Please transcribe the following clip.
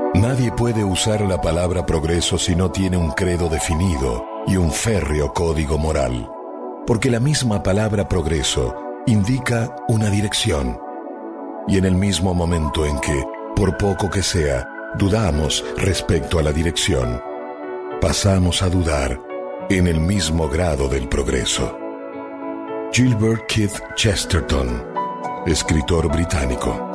Nadie puede usar la palabra progreso si no tiene un credo definido y un férreo código moral, porque la misma palabra progreso indica una dirección. Y en el mismo momento en que, por poco que sea, dudamos respecto a la dirección, pasamos a dudar en el mismo grado del progreso. Gilbert Keith Chesterton, escritor británico.